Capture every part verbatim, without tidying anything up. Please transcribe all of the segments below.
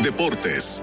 Deportes.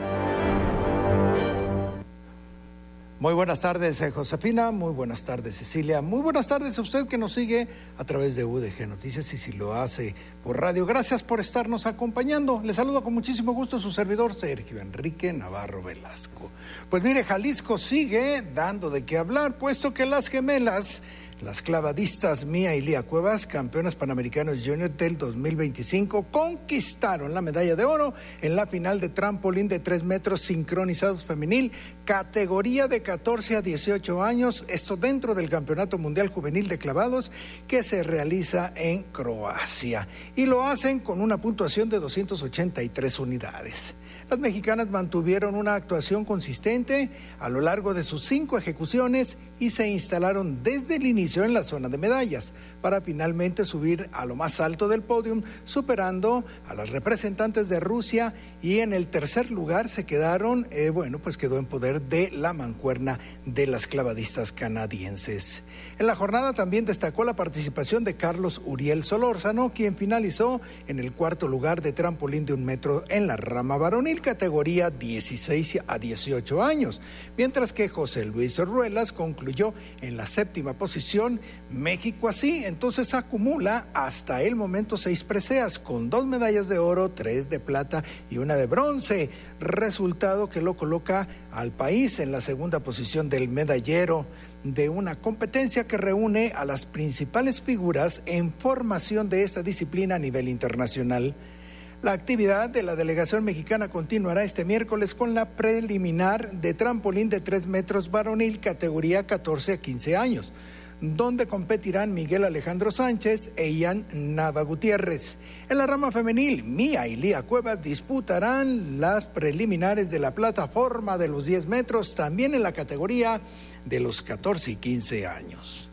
Muy buenas tardes, eh, Josefina, muy buenas tardes, Cecilia, muy buenas tardes a usted que nos sigue a través de U D G Noticias y si lo hace por radio. Gracias por estarnos acompañando. Les saludo con muchísimo gusto su servidor Sergio Enrique Navarro Velasco. Pues mire, Jalisco sigue dando de qué hablar, puesto que las gemelas, las clavadistas Mía y Lía Cuevas, campeonas panamericanos junior del dos mil veinticinco, conquistaron la medalla de oro en la final de trampolín de tres metros sincronizados femenil, categoría de catorce a dieciocho años, esto dentro del Campeonato Mundial Juvenil de Clavados que se realiza en Croacia. Y lo hacen con una puntuación de doscientas ochenta y tres unidades. Las mexicanas mantuvieron una actuación consistente a lo largo de sus cinco ejecuciones y se instalaron desde el inicio en la zona de medallas para finalmente subir a lo más alto del podio, superando a las representantes de Rusia, y en el tercer lugar se quedaron, eh, bueno, pues quedó en poder de la mancuerna de las clavadistas canadienses. En la jornada también destacó la participación de Carlos Uriel Solórzano, quien finalizó en el cuarto lugar de trampolín de un metro en la rama varonil, categoría dieciséis a dieciocho años, mientras que José Luis Ruelas concluyó en la séptima posición. México así entonces acumula hasta el momento seis preseas, con dos medallas de oro, tres de plata y una de bronce, resultado que lo coloca al país en la segunda posición del medallero de una competencia que reúne a las principales figuras en formación de esta disciplina a nivel internacional. La actividad de la delegación mexicana continuará este miércoles con la preliminar de trampolín de tres metros varonil, categoría catorce a quince años, donde competirán Miguel Alejandro Sánchez e Ian Nava Gutiérrez. En la rama femenil, Mía y Lía Cuevas disputarán las preliminares de la plataforma de los diez metros, también en la categoría de los catorce y quince años.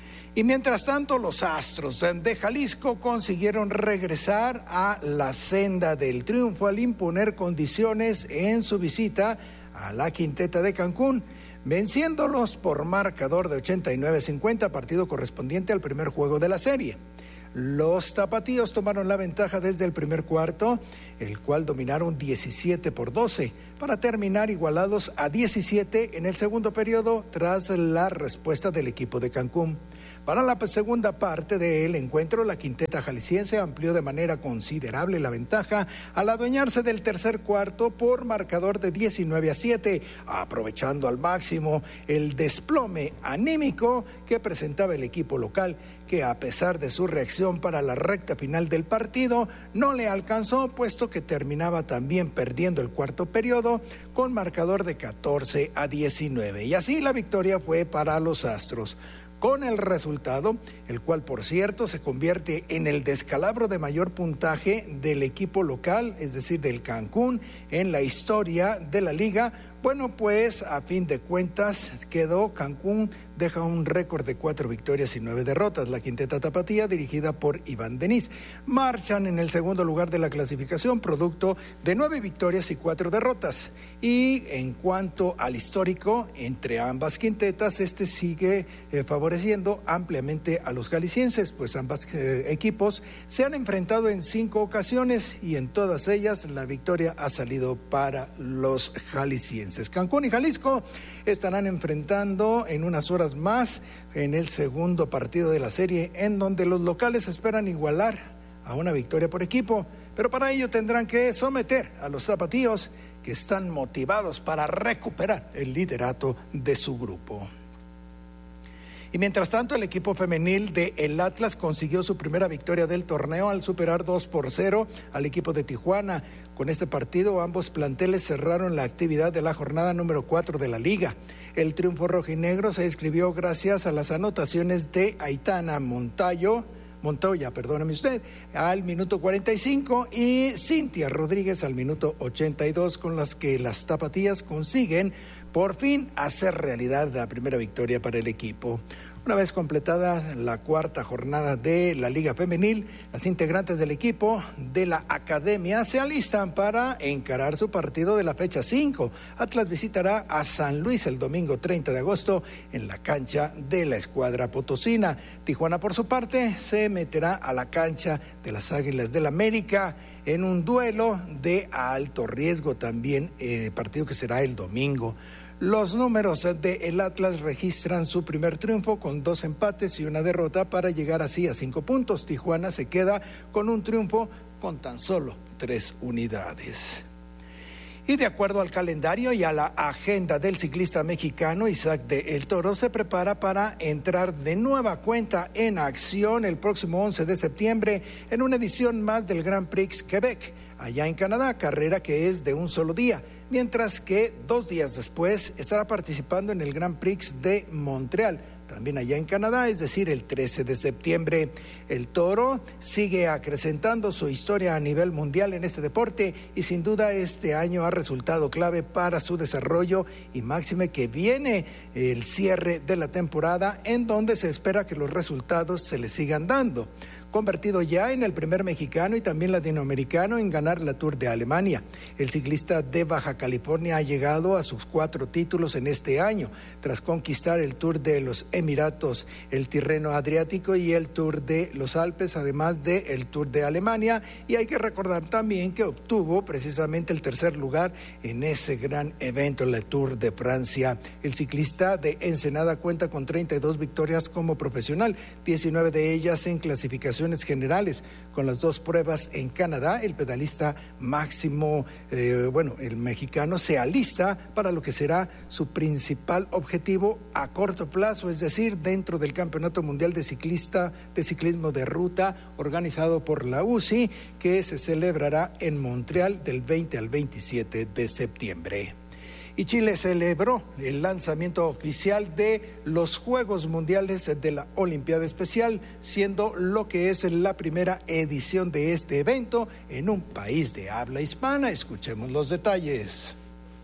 Y mientras tanto, los Astros de Jalisco consiguieron regresar a la senda del triunfo al imponer condiciones en su visita a la Quinteta de Cancún, venciéndolos por marcador de ochenta y nueve a cincuenta, partido correspondiente al primer juego de la serie. Los tapatíos tomaron la ventaja desde el primer cuarto, el cual dominaron diecisiete por doce, para terminar igualados a diecisiete en el segundo periodo tras la respuesta del equipo de Cancún. Para la segunda parte del encuentro, la quinteta jalisciense amplió de manera considerable la ventaja al adueñarse del tercer cuarto por marcador de diecinueve a siete, aprovechando al máximo el desplome anímico que presentaba el equipo local, que a pesar de su reacción para la recta final del partido, no le alcanzó, puesto que terminaba también perdiendo el cuarto periodo con marcador de catorce a diecinueve. Y así la victoria fue para los Astros, con el resultado, el cual por cierto se convierte en el descalabro de mayor puntaje del equipo local, es decir, del Cancún, en la historia de la liga. Bueno, pues a fin de cuentas quedó Cancún, deja un récord de cuatro victorias y nueve derrotas. La quinteta tapatía, dirigida por Iván Denis, marchan en el segundo lugar de la clasificación, producto de nueve victorias y cuatro derrotas. Y en cuanto al histórico entre ambas quintetas, este sigue eh, favoreciendo ampliamente a los jaliscienses, pues ambos eh, equipos se han enfrentado en cinco ocasiones y en todas ellas la victoria ha salido para los jaliscienses. Cancún y Jalisco estarán enfrentando en unas horas más en el segundo partido de la serie, en donde los locales esperan igualar a una victoria por equipo, pero para ello tendrán que someter a los tapatíos, que están motivados para recuperar el liderato de su grupo. Y mientras tanto, el equipo femenil de el Atlas consiguió su primera victoria del torneo al superar dos por cero al equipo de Tijuana. Con este partido, ambos planteles cerraron la actividad de la jornada número cuatro de la liga. El triunfo rojinegro se escribió gracias a las anotaciones de Aitana Montayo, Montoya, perdóneme usted, al minuto cuarenta y cinco y Cintia Rodríguez al minuto ochenta y dos, con las que las tapatías consiguen por fin hacer realidad la primera victoria para el equipo. Una vez completada la cuarta jornada de la Liga Femenil, las integrantes del equipo de la Academia se alistan para encarar su partido de la fecha cinco. Atlas visitará a San Luis el domingo treinta de agosto en la cancha de la Escuadra Potosina. Tijuana, por su parte, se meterá a la cancha de las Águilas del América en un duelo de alto riesgo también, eh, partido que será el domingo. Los números del Atlas registran su primer triunfo con dos empates y una derrota para llegar así a cinco puntos. Tijuana se queda con un triunfo con tan solo tres unidades. Y de acuerdo al calendario y a la agenda del ciclista mexicano, Isaac de El Toro se prepara para entrar de nueva cuenta en acción el próximo once de septiembre en una edición más del Grand Prix Quebec, allá en Canadá, carrera que es de un solo día, mientras que dos días después estará participando en el Grand Prix de Montreal, también allá en Canadá, es decir, el trece de septiembre. El Toro sigue acrecentando su historia a nivel mundial en este deporte y sin duda este año ha resultado clave para su desarrollo y máxime que viene el cierre de la temporada en donde se espera que los resultados se le sigan dando. Convertido ya en el primer mexicano y también latinoamericano en ganar la Tour de Alemania. El ciclista de Baja California ha llegado a sus cuatro títulos en este año, tras conquistar el Tour de los Emiratos, el Tirreno Adriático y el Tour de los Alpes, además del Tour de Alemania, y hay que recordar también que obtuvo precisamente el tercer lugar en ese gran evento, la Tour de Francia. El ciclista de Ensenada cuenta con treinta y dos victorias como profesional, diecinueve de ellas en clasificación generales. Con las dos pruebas en Canadá, el pedalista máximo, eh, bueno, el mexicano se alista para lo que será su principal objetivo a corto plazo, es decir, dentro del Campeonato Mundial de Ciclista de Ciclismo de Ruta organizado por la U C I, que se celebrará en Montreal del veinte al veintisiete de septiembre. Y Chile celebró el lanzamiento oficial de los Juegos Mundiales de la Olimpiada Especial, siendo lo que es la primera edición de este evento en un país de habla hispana. Escuchemos los detalles.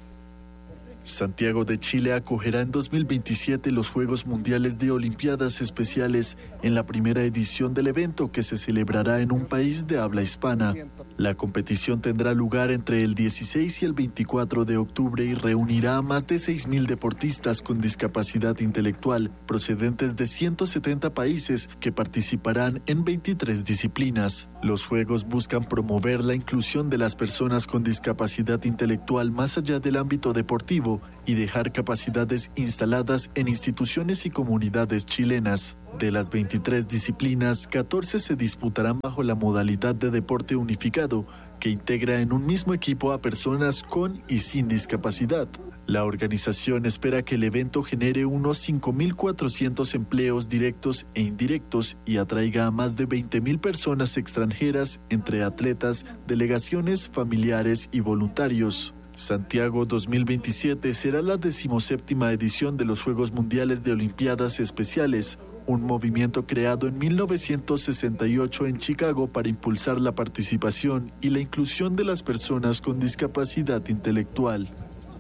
Santiago de Chile acogerá en dos mil veintisiete los Juegos Mundiales de Olimpiadas Especiales en la primera edición del evento que se celebrará en un país de habla hispana. La competición tendrá lugar entre el dieciséis y el veinticuatro de octubre y reunirá a más de seis mil deportistas con discapacidad intelectual procedentes de ciento setenta países que participarán en veintitrés disciplinas. Los Juegos buscan promover la inclusión de las personas con discapacidad intelectual más allá del ámbito deportivo y dejar capacidades instaladas en instituciones y comunidades chilenas. De las veintitrés disciplinas, catorce se disputarán bajo la modalidad de deporte unificado, que integra en un mismo equipo a personas con y sin discapacidad. La organización espera que el evento genere unos cinco mil cuatrocientos empleos directos e indirectos y atraiga a más de veinte mil personas extranjeras, entre atletas, delegaciones, familiares y voluntarios. Santiago dos mil veintisiete será la decimoséptima edición de los Juegos Mundiales de Olimpiadas Especiales, un movimiento creado en mil novecientos sesenta y ocho en Chicago para impulsar la participación y la inclusión de las personas con discapacidad intelectual.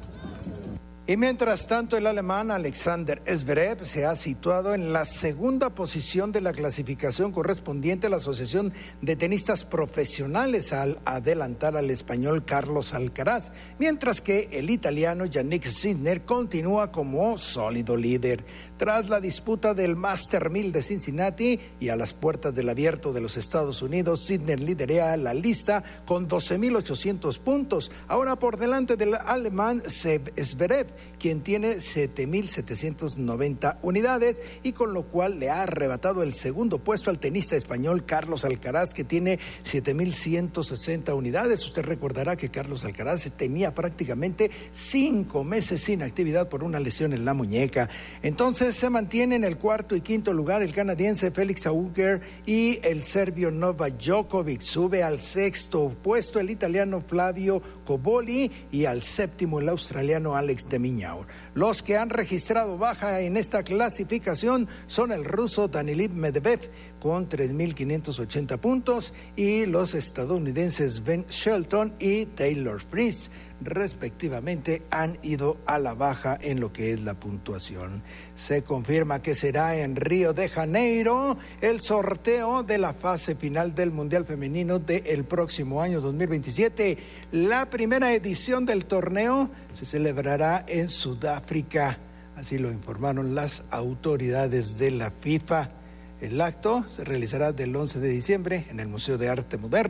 Y mientras tanto, el alemán Alexander Zverev se ha situado en la segunda posición de la clasificación correspondiente a la Asociación de Tenistas Profesionales al adelantar al español Carlos Alcaraz, mientras que el italiano Jannik Sinner continúa como sólido líder. Tras la disputa del Master mil de Cincinnati y a las puertas del Abierto de los Estados Unidos, Sinner lidera la lista con doce mil ochocientos puntos, ahora por delante del alemán Seb Zverev, quien tiene siete mil setecientos noventa unidades y con lo cual le ha arrebatado el segundo puesto al tenista español Carlos Alcaraz, que tiene siete mil ciento sesenta unidades. Usted recordará que Carlos Alcaraz tenía prácticamente cinco meses sin actividad por una lesión en la muñeca. Entonces se mantiene en el cuarto y quinto lugar el canadiense Félix Auger y el serbio Novak Djokovic. Sube al sexto puesto el italiano Flavio Cobolli y al séptimo el australiano Alex de Minaur. Los que han registrado baja en esta clasificación son el ruso Daniil Medvedev con tres mil quinientos ochenta puntos y los estadounidenses Ben Shelton y Taylor Fritz, respectivamente, han ido a la baja en lo que es la puntuación. Se confirma que será en Río de Janeiro el sorteo de la fase final del Mundial Femenino del próximo año dos mil veintisiete. La primera edición del torneo se celebrará en Sudáfrica, así lo informaron las autoridades de la FIFA. El acto se realizará del once de diciembre en el Museo de Arte Moderno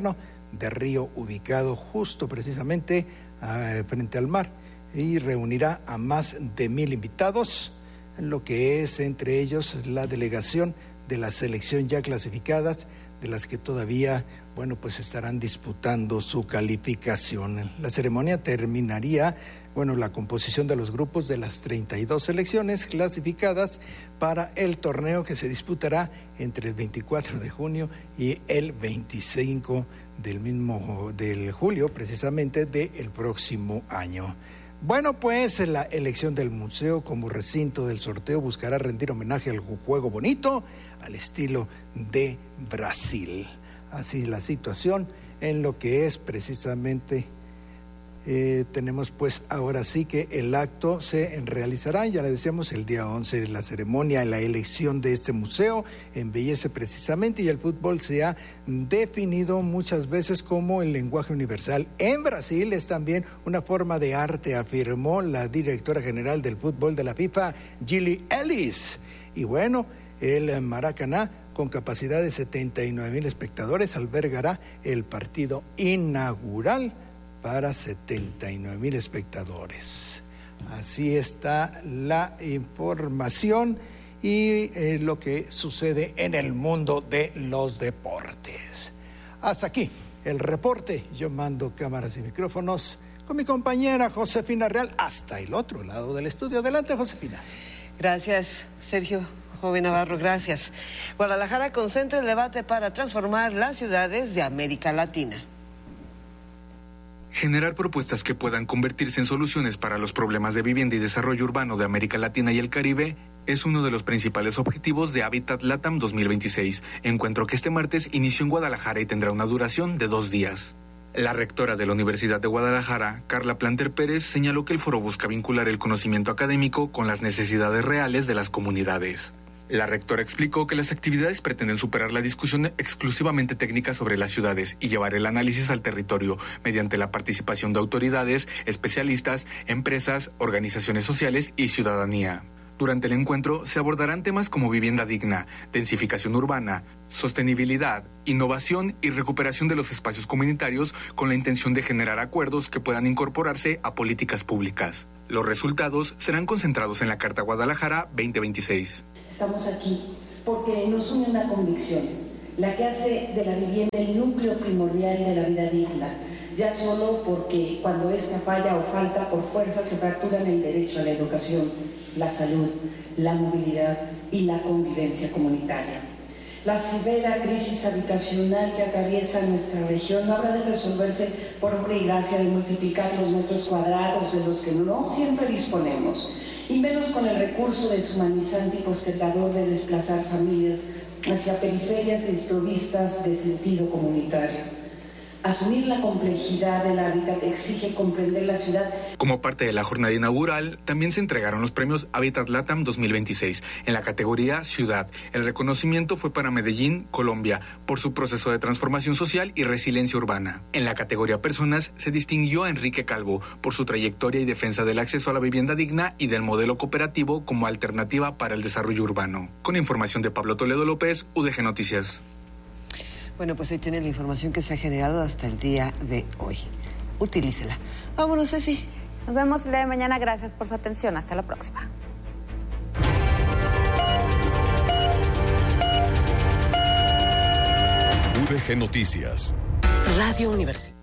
de Río, ubicado justo precisamente uh, frente al mar, y reunirá a más de mil invitados, lo que es entre ellos la delegación de la selección ya clasificadas, de las que todavía, bueno, pues estarán disputando su calificación. La ceremonia terminaría, bueno, la composición de los grupos de las treinta y dos selecciones clasificadas para el torneo que se disputará entre el veinticuatro de junio y el veinticinco del mismo, del julio, precisamente del próximo año. Bueno, pues la elección del museo como recinto del sorteo buscará rendir homenaje al juego bonito, al estilo de Brasil. Así la situación en lo que es precisamente, eh, tenemos pues ahora sí que el acto se realizará, ya le decíamos, el día once, la ceremonia, la elección de este museo embellece precisamente, y el fútbol se ha definido muchas veces como el lenguaje universal. En Brasil es también una forma de arte, afirmó la directora general del fútbol de la FIFA, Gili Ellis. Y bueno, el Maracaná, con capacidad de setenta y nueve mil espectadores, albergará el partido inaugural para setenta y nueve mil espectadores. Así está la información y eh, lo que sucede en el mundo de los deportes. Hasta aquí el reporte. Yo mando cámaras y micrófonos con mi compañera Josefina Real hasta el otro lado del estudio. Adelante, Josefina. Gracias, Sergio. Joven Navarro, gracias. Guadalajara concentra el debate para transformar las ciudades de América Latina. Generar propuestas que puedan convertirse en soluciones para los problemas de vivienda y desarrollo urbano de América Latina y el Caribe es uno de los principales objetivos de Habitat LATAM dos mil veintiséis, encuentro que este martes inició en Guadalajara y tendrá una duración de dos días. La rectora de la Universidad de Guadalajara, Carla Planter Pérez, señaló que el foro busca vincular el conocimiento académico con las necesidades reales de las comunidades. La rectora explicó que las actividades pretenden superar la discusión exclusivamente técnica sobre las ciudades y llevar el análisis al territorio mediante la participación de autoridades, especialistas, empresas, organizaciones sociales y ciudadanía. Durante el encuentro se abordarán temas como vivienda digna, densificación urbana, sostenibilidad, innovación y recuperación de los espacios comunitarios con la intención de generar acuerdos que puedan incorporarse a políticas públicas. Los resultados serán concentrados en la Carta Guadalajara veinte veintiséis. Estamos aquí porque nos une una convicción, la que hace de la vivienda el núcleo primordial de la vida digna, ya solo porque cuando esta falla o falta por fuerza se fracturan el derecho a la educación, la salud, la movilidad y la convivencia comunitaria. La severa crisis habitacional que atraviesa nuestra región no habrá de resolverse por obra y gracia de multiplicar los metros cuadrados de los que no siempre disponemos, y menos con el recurso deshumanizante y postergador de desplazar familias hacia periferias desprovistas de sentido comunitario. Asumir la complejidad del hábitat exige comprender la ciudad. Como parte de la jornada inaugural, también se entregaron los premios Habitat LATAM dos mil veintiséis en la categoría Ciudad. El reconocimiento fue para Medellín, Colombia, por su proceso de transformación social y resiliencia urbana. En la categoría Personas se distinguió a Enrique Calvo por su trayectoria y defensa del acceso a la vivienda digna y del modelo cooperativo como alternativa para el desarrollo urbano. Con información de Pablo Toledo López, U D G Noticias. Bueno, pues ahí tiene la información que se ha generado hasta el día de hoy. Utilícela. Vámonos, Ceci. Nos vemos el día de mañana. Gracias por su atención. Hasta la próxima. U D G Noticias. Radio Universidad.